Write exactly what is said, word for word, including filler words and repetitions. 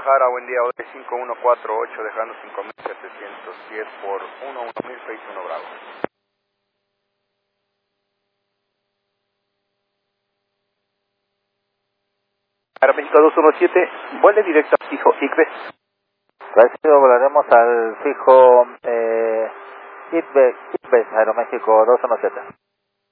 Guadalajara, buen día, hoy cinco uno cuatro ocho, dejando cinco mil setecientos diez por uno uno mil seis uno Bravo. Aeroméxico dos uno siete, vuele directo al fijo I C B E S. Recibo, volaremos al fijo eh, I C B E S, Aeroméxico dos uno siete.